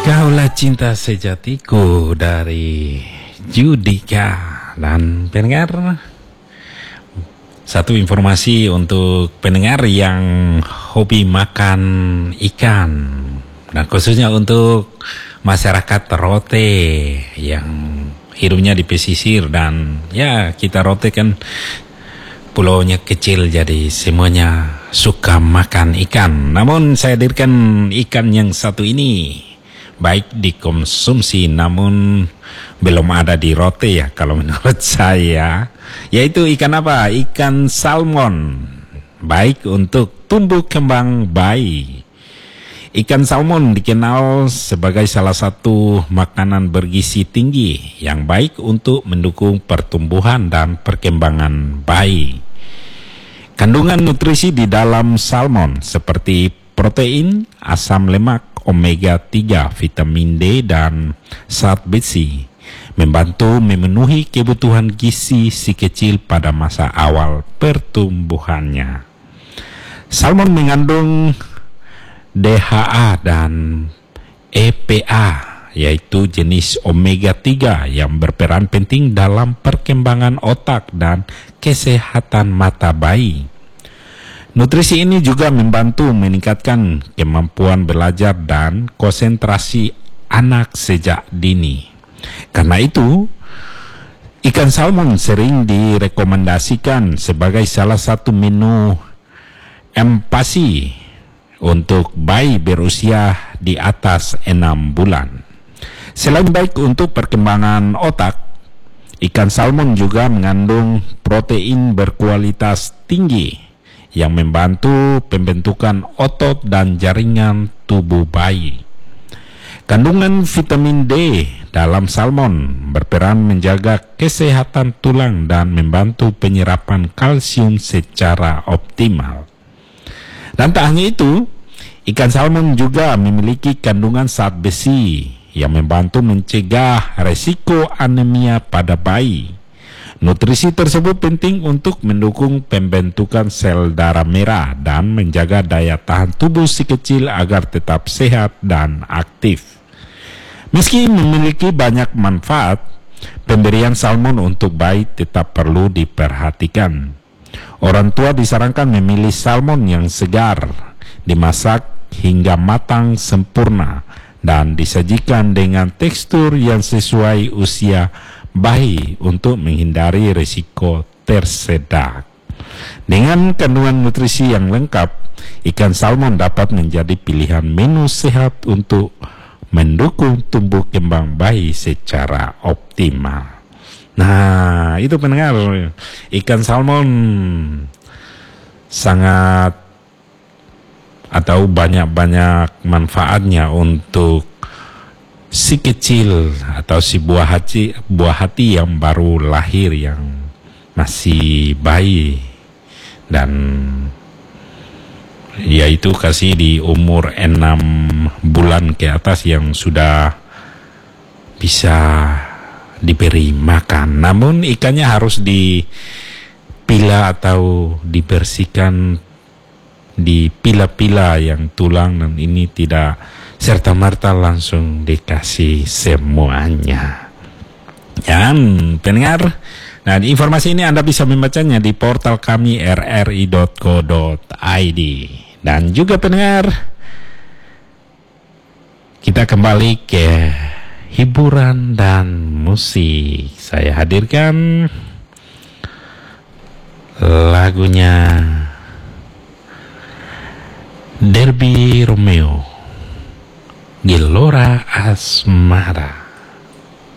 Kaulah cinta sejatiku dari Judika. Dan pendengar, satu informasi untuk pendengar yang hobi makan ikan, dan khususnya untuk masyarakat Rote yang hidupnya di pesisir. Dan ya, kita Rote kan pulaunya kecil, jadi semuanya suka makan ikan. Namun saya hadirkan ikan yang satu ini, baik dikonsumsi namun belum ada di Rote ya kalau menurut saya, yaitu ikan apa? Ikan salmon, baik untuk tumbuh kembang bayi. Ikan salmon dikenal sebagai salah satu makanan bergizi tinggi yang baik untuk mendukung pertumbuhan dan perkembangan bayi. Kandungan nutrisi di dalam salmon seperti protein, asam lemak, omega 3, vitamin D, dan zat besi membantu memenuhi kebutuhan gizi si kecil pada masa awal pertumbuhannya. Salmon mengandung DHA dan EPA, yaitu jenis omega 3 yang berperan penting dalam perkembangan otak dan kesehatan mata bayi. Nutrisi ini juga membantu meningkatkan kemampuan belajar dan konsentrasi anak sejak dini. Karena itu, ikan salmon sering direkomendasikan sebagai salah satu menu empasi untuk bayi berusia di atas 6 bulan. Selain baik untuk perkembangan otak, ikan salmon juga mengandung protein berkualitas tinggi yang membantu pembentukan otot dan jaringan tubuh bayi. Kandungan vitamin D dalam salmon berperan menjaga kesehatan tulang dan membantu penyerapan kalsium secara optimal. Dan tak hanya itu, ikan salmon juga memiliki kandungan zat besi yang membantu mencegah resiko anemia pada bayi. Nutrisi tersebut penting untuk mendukung pembentukan sel darah merah dan menjaga daya tahan tubuh si kecil agar tetap sehat dan aktif. Meski memiliki banyak manfaat, pemberian salmon untuk bayi tetap perlu diperhatikan. Orang tua disarankan memilih salmon yang segar, dimasak hingga matang sempurna, dan disajikan dengan tekstur yang sesuai usia bayi untuk menghindari risiko tersedak. Dengan kandungan nutrisi yang lengkap, ikan salmon dapat menjadi pilihan menu sehat untuk mendukung tumbuh kembang bayi secara optimal. Nah, itu pendengar, ikan salmon sangat atau banyak-banyak manfaatnya untuk si kecil atau si buah hati yang baru lahir, yang masih bayi, dan yaitu kasih di umur 6 bulan ke atas yang sudah bisa diberi makan. Namun ikannya harus dipilah atau dibersihkan, dipilah-pilah yang tulang, dan ini tidak serta-merta langsung dikasih semuanya. Dan pendengar, nah informasi ini Anda bisa membacanya di portal kami rri.co.id. Dan juga pendengar, kita kembali ke hiburan dan musik. Saya hadirkan lagunya Derby Romeo, Gelora Asmara.